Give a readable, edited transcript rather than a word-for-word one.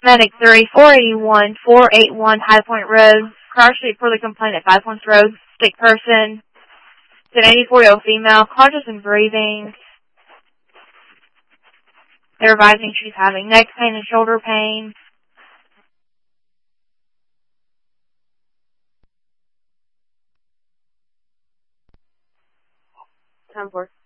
Medic 3, 481 High Point Road. Car Street for the complaint at 5 Points Road. Sick person. It's an 84-year-old female, conscious and breathing. They're advising she's having neck pain and shoulder pain. Time for